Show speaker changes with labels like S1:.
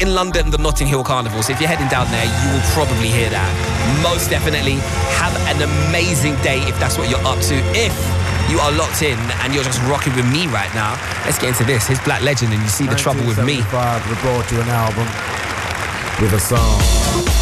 S1: in London, the Notting Hill Carnival. So if you're heading down there, you will probably hear that. Most definitely. Have an amazing day if that's what you're up to. If you are locked in and you're just rocking with me right now, let's get into this. Here's Black Legend and You See the Trouble with Me.
S2: 1975 brought you an album with a song.